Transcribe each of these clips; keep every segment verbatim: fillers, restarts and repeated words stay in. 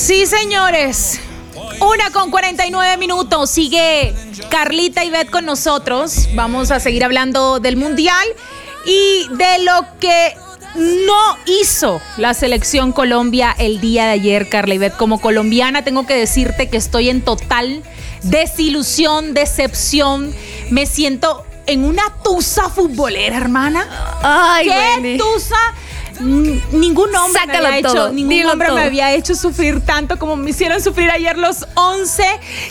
Sí, señores. Una con cuarenta y nueve minutos. Sigue Carlita y Beth con nosotros. Vamos a seguir hablando del Mundial y de lo que no hizo la selección Colombia el día de ayer, Carla y Beth. Como colombiana tengo que decirte que estoy en total desilusión, decepción. Me siento en una tusa futbolera, hermana. Ay, ¿Qué Wendy. tusa? Ningún hombre, me había, todo, hecho, ningún hombre me había hecho sufrir tanto como me hicieron sufrir ayer los once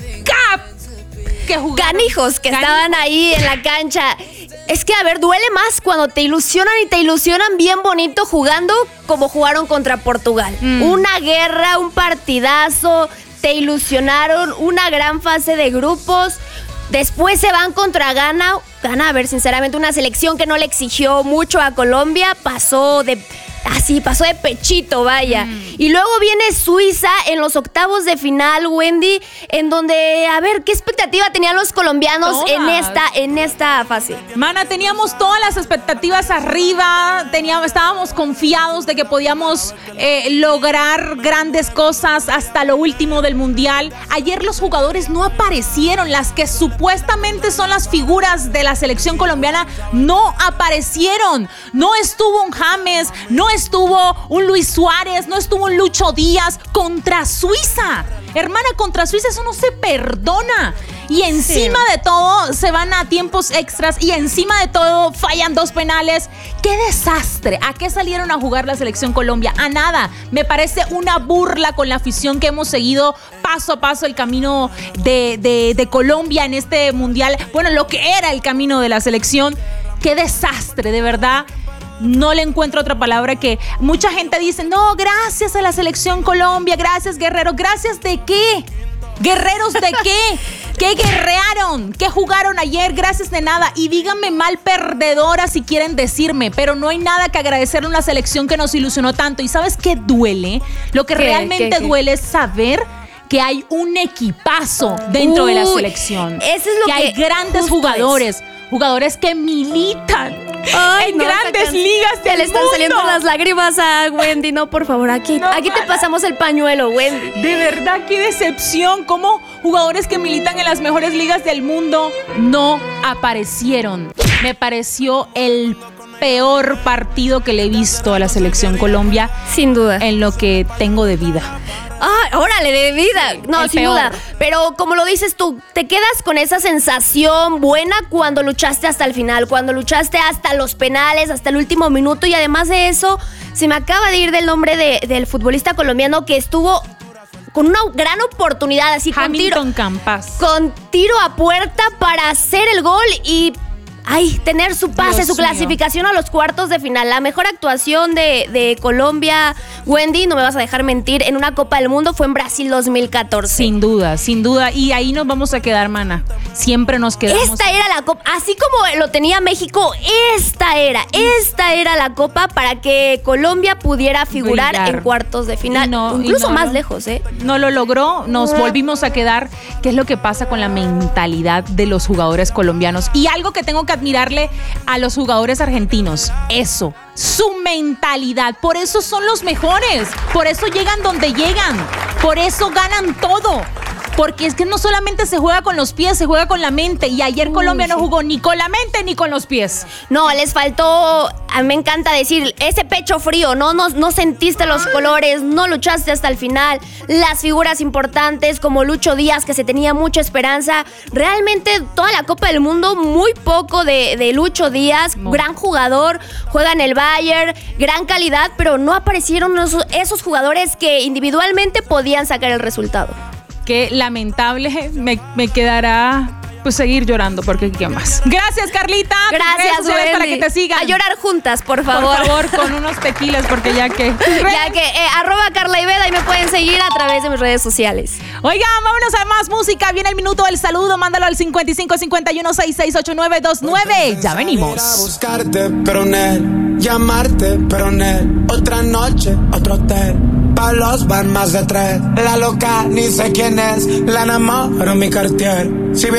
cap que jugaron. Canijos que Canijos. estaban ahí en la cancha. Es que, a ver, duele más cuando te ilusionan y te ilusionan bien bonito jugando como jugaron contra Portugal. Mm. Una guerra, un partidazo, te ilusionaron, una gran fase de grupos. Después se van contra Ghana. Ghana, a ver, sinceramente, una selección que no le exigió mucho a Colombia. Pasó de... Así, pasó de pechito, vaya. Mm. Y luego viene Suiza en los octavos de final, Wendy, en donde, a ver, ¿qué expectativa tenían los colombianos en esta, en esta fase? Mana, teníamos todas las expectativas arriba, teníamos, estábamos confiados de que podíamos eh, lograr grandes cosas hasta lo último del Mundial. Ayer los jugadores no aparecieron, las que supuestamente son las figuras de la selección colombiana no aparecieron. No estuvo un James, no estuvo un Luis Suárez, no estuvo un Lucho Díaz contra Suiza. Hermana, contra Suiza eso no se perdona. Y encima sí. de todo se van a tiempos extras y encima de todo fallan dos penales. ¡Qué desastre! ¿A qué salieron a jugar la selección Colombia? A nada. Me parece una burla con la afición que hemos seguido paso a paso el camino de, de, de Colombia en este mundial. Bueno, lo que era el camino de la selección. ¡Qué desastre! De verdad. No le encuentro otra palabra que mucha gente dice, no, gracias a la selección Colombia, gracias guerreros. ¿Gracias de qué? ¿Guerreros de qué? ¿Qué guerrearon? ¿Qué jugaron ayer? Gracias de nada. Y díganme mal perdedora si quieren decirme, pero no hay nada que agradecerle a una selección que nos ilusionó tanto. ¿Y sabes qué duele? Lo que ¿Qué, realmente qué, qué? duele es saber que hay un equipazo dentro Uy, de la selección. Eso es lo que, que hay grandes jugadores, es. jugadores que militan. Ay, en no, grandes ligas del le están mundo. saliendo las lágrimas a Wendy. No, por favor, aquí, No, aquí te pasamos el pañuelo, Wendy. De verdad, qué decepción. Cómo jugadores que militan en las mejores ligas del mundo no aparecieron. Me pareció el peor partido que le he visto a la selección Colombia. Sin duda. En lo que tengo de vida. ¡Ay, órale, de vida! No, el sin peor. duda. Pero como lo dices tú, te quedas con esa sensación buena cuando luchaste hasta el final, cuando luchaste hasta los penales, hasta el último minuto. Y además de eso, se me acaba de ir del nombre de, del futbolista colombiano que estuvo con una gran oportunidad, así con tiro, Hamilton Campas. con tiro a puerta para hacer el gol y... Ay, tener su pase, Dios su clasificación mío. a los cuartos de final. La mejor actuación de, de Colombia, Wendy, no me vas a dejar mentir, en una Copa del Mundo fue en Brasil dos mil catorce. Sin duda, sin duda. Y ahí nos vamos a quedar, mana. Siempre nos quedamos. Esta era la Copa, así como lo tenía México, esta era, esta era la Copa para que Colombia pudiera figurar Brillar. en cuartos de final. Y no, Incluso y no, más no, lejos, ¿eh? No lo logró, nos volvimos a quedar. ¿Qué es lo que pasa con la mentalidad de los jugadores colombianos? Y algo que tengo que admirarle a los jugadores argentinos, eso, su mentalidad. Por eso son los mejores, por eso llegan donde llegan, por eso ganan todo. Porque es que no solamente se juega con los pies, se juega con la mente. Y ayer Colombia no jugó ni con la mente ni con los pies. No, les faltó, a mí me encanta decir, ese pecho frío, ¿no? No, no sentiste los colores, no luchaste hasta el final. Las figuras importantes como Lucho Díaz, que se tenía mucha esperanza. Realmente toda la Copa del Mundo, muy poco de, de Lucho Díaz. No. Gran jugador, juega en el Bayern, gran calidad, pero no aparecieron esos, esos jugadores que individualmente podían sacar el resultado. Qué lamentable, me, me quedará pues seguir llorando porque ¿qué más? Gracias, Carlita. Gracias, Wendy. Para que te sigan. A llorar juntas, por favor. Por favor, con unos tequilas porque ya que... Ya que, eh, arroba Carla y Beth, ahí me pueden seguir a través de mis redes sociales. Oigan, vámonos a más música. Viene el minuto del saludo. Mándalo al cincuenta y cinco cincuenta y uno sesenta y seis ochenta y nueve veintinueve. Ya venimos. A buscarte, pero en él. Llamarte, pero en él. Otra noche, otro hotel. Pa' los van más de tres. La loca, ni sé quién es. La enamoro, mi Cartier. Si bien